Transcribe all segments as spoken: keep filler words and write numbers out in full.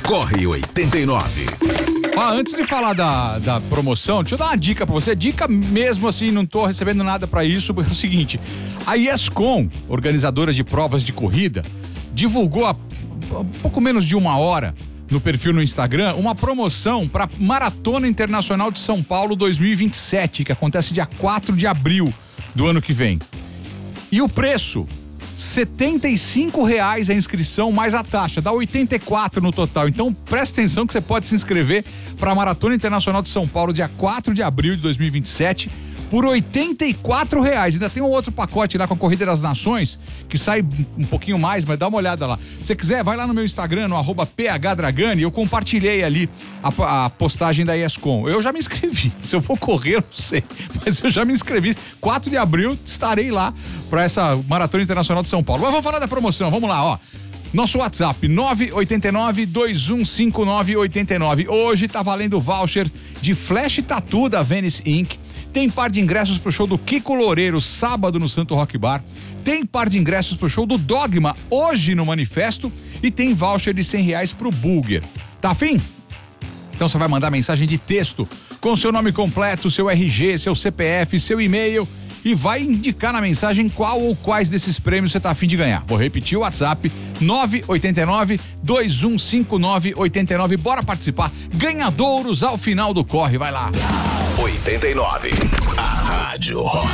Corre oitenta e nove. Ah, antes de falar da, da promoção, deixa eu dar uma dica pra você. Dica mesmo assim, não tô recebendo nada pra isso. É o seguinte: a YesCom, organizadora de provas de corrida, divulgou há um pouco menos de uma hora no perfil no Instagram uma promoção para Maratona Internacional de São Paulo dois mil e vinte e sete, que acontece dia quatro de abril do ano que vem. E o preço, setenta e cinco reais a inscrição mais a taxa, dá oitenta e quatro no total. Então presta atenção que você pode se inscrever para a Maratona Internacional de São Paulo dia quatro de abril de dois mil e vinte e sete por oitenta e quatro reais. Ainda tem um outro pacote lá com a Corrida das Nações que sai um pouquinho mais, mas dá uma olhada lá. Se você quiser, vai lá no meu Instagram, no arroba phdragani, eu compartilhei ali a, a postagem da YesCom. Eu já me inscrevi. Se eu vou correr, eu não sei, mas eu já me inscrevi. quatro de abril estarei lá para essa Maratona Internacional de São Paulo. Mas vamos falar da promoção, vamos lá, ó. Nosso WhatsApp, nove oito nove, dois um cinco nove, oito nove. Hoje tá valendo voucher de Flash Tattoo da Venice Incorporated. Tem par de ingressos pro show do Kiko Loureiro, sábado no Santo Rock Bar. Tem par de ingressos pro show do Dogma, hoje no Manifesto. E tem voucher de cem reais pro Bulger. Tá afim? Então você vai mandar mensagem de texto com seu nome completo, seu R G, seu C P F, seu e-mail e vai indicar na mensagem qual ou quais desses prêmios você tá afim de ganhar. Vou repetir o WhatsApp, nove oito nove, dois um cinco nove, oito nove. Bora participar. Ganhadouros ao final do corre, vai lá. oitenta e nove. A Rádio Rock.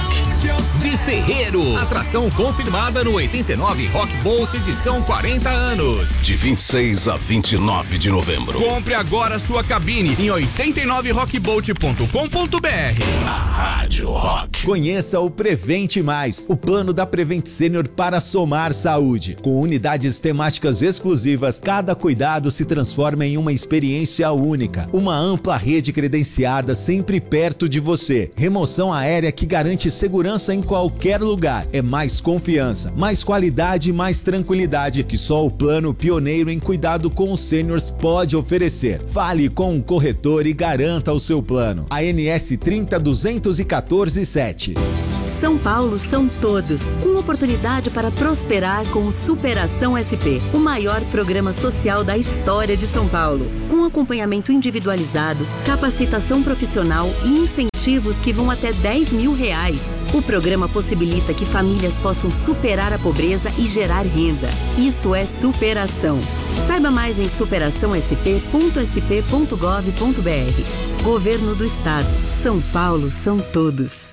De Ferreiro, atração confirmada no oitenta e nove Rock Bolt edição quarenta anos. De vinte e seis a vinte e nove de novembro. Compre agora sua cabine em oitenta e nove rock bolt ponto com ponto b r. A Rádio Rock. Conheça o Prevente Mais, o plano da Prevent Senior para somar saúde. Com unidades temáticas exclusivas, cada cuidado se transforma em uma experiência única. Uma ampla rede credenciada sempre perto de você. Remoção aérea que garante segurança em qualquer lugar. É mais confiança, mais qualidade e mais tranquilidade que só o plano pioneiro em cuidado com os sêniors pode oferecer. Fale com um corretor e garanta o seu plano. A N S trinta, duzentos e quatorze, sete. São Paulo são todos, com oportunidade para prosperar com o Superação S P, o maior programa social da história de São Paulo. Com acompanhamento individualizado, capacitação profissional e incentivos que vão até dez mil reais. O programa possibilita que famílias possam superar a pobreza e gerar renda. Isso é superação. Saiba mais em superação s p ponto s p ponto gov ponto b r. Governo do Estado. São Paulo são todos.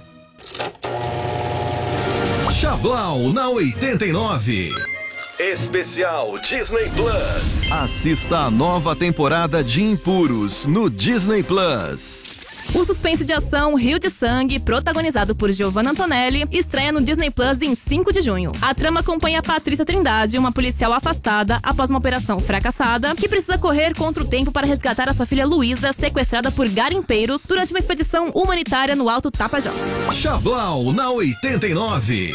Chablau na oitenta e nove. Especial Disney Plus. Assista a nova temporada de Impuros no Disney Plus. O suspense de ação Rio de Sangue, protagonizado por Giovanna Antonelli, estreia no Disney Plus em cinco de junho. A trama acompanha a Patrícia Trindade, uma policial afastada após uma operação fracassada, que precisa correr contra o tempo para resgatar a sua filha Luísa, sequestrada por garimpeiros durante uma expedição humanitária no Alto Tapajós. Chablau na oitenta e nove.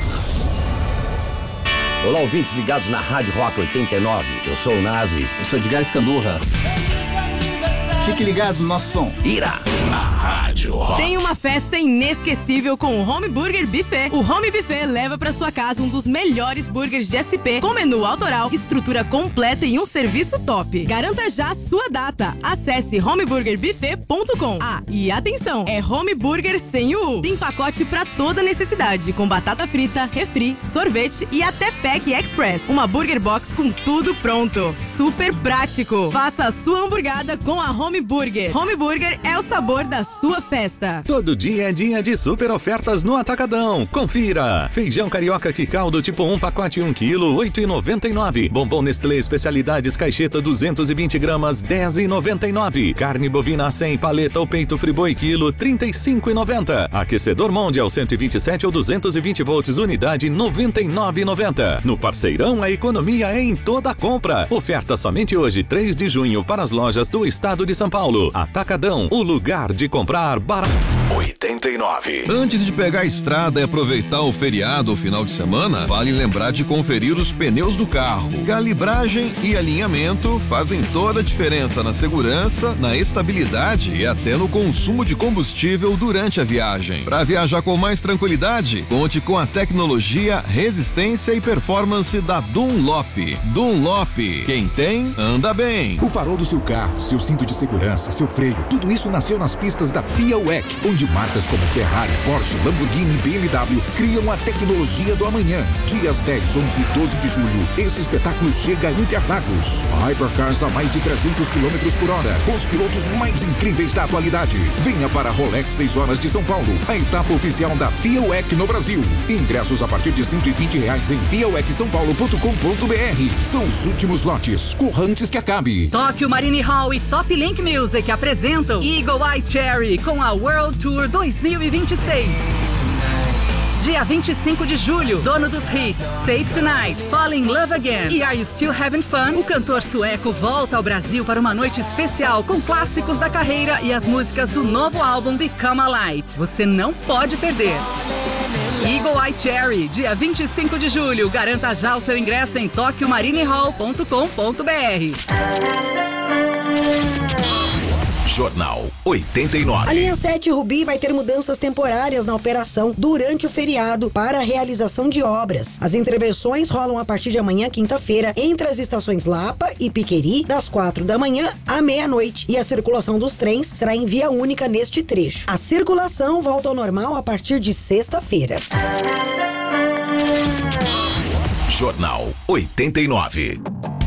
Olá, ouvintes ligados na Rádio Rock oitenta e nove. Eu sou o Nazi. Eu sou Edgar Escandurra. Fiquem ligados no nosso som. Ira. Na Rádio Rock. Tem uma festa inesquecível com o Home Burger Buffet. O Home Buffet leva para sua casa um dos melhores burgers de S P, com menu autoral, estrutura completa e um serviço top. Garanta já a sua data. Acesse home burger buffet ponto com. Ah, e atenção, é Home Burger sem o U. Tem pacote para toda necessidade, com batata frita, refri, sorvete e até Pack Express. Uma burger box com tudo pronto. Super prático. Faça a sua hamburgada com a Home Burger. Home Burger é o sabor da sua festa. Todo dia é dia de super ofertas no Atacadão. Confira. Feijão carioca Quicaldo tipo um, pacote um quilo, oito reais e noventa e nove centavos. Bombom Nestlé Especialidades Caixeta duzentos e vinte gramas, dez reais e noventa e nove centavos. Carne bovina a cem, paleta ou peito Friboi quilo, trinta e cinco reais e noventa centavos. Aquecedor Mondial cento e vinte e sete ou duzentos e vinte volts, unidade noventa e nove reais e noventa centavos. No Parceirão, a economia é em toda a compra. Oferta somente hoje, três de junho, para as lojas do estado de São Paulo. Atacadão, o lugar de comprar barato. oitenta e nove. Antes de pegar a estrada e aproveitar o feriado ou final de semana, vale lembrar de conferir os pneus do carro. Calibragem e alinhamento fazem toda a diferença na segurança, na estabilidade e até no consumo de combustível durante a viagem. Para viajar com mais tranquilidade, conte com a tecnologia, resistência e performance da Dunlop. Dunlop, quem tem, anda bem. O farol do seu carro, seu cinto de segurança, seu freio, tudo isso nasceu nas pistas da FIA W E C, onde marcas como Ferrari, Porsche, Lamborghini e B M W criam a tecnologia do amanhã. Dias dez, onze e doze de julho, esse espetáculo chega a Interlagos. Hypercars a mais de trezentos quilômetros por hora, com os pilotos mais incríveis da atualidade. Venha para a Rolex seis horas de São Paulo, a etapa oficial da FIA W E C no Brasil. Ingressos a partir de cento e vinte reais em via w e c são paulo ponto com ponto b r. São os últimos lotes, corra antes que acabe. Tóquio Marine Hall e Top Link Music apresentam Eagle Eye Cherry com a World Tour dois mil e vinte e seis. Dia vinte e cinco de julho, dono dos hits Save Tonight, Fall in Love Again e Are You Still Having Fun? O cantor sueco volta ao Brasil para uma noite especial com clássicos da carreira e as músicas do novo álbum Become a Light. Você não pode perder. Eagle Eye Cherry, dia vinte e cinco de julho. Garanta já o seu ingresso em tóquio marine hall ponto com ponto b r. Jornal oitenta e nove. A linha sete Rubi vai ter mudanças temporárias na operação durante o feriado para a realização de obras. As intervenções rolam a partir de amanhã, quinta-feira, entre as estações Lapa e Piqueri, das quatro da manhã à meia-noite. E a circulação dos trens será em via única neste trecho. A circulação volta ao normal a partir de sexta-feira. Jornal oitenta e nove.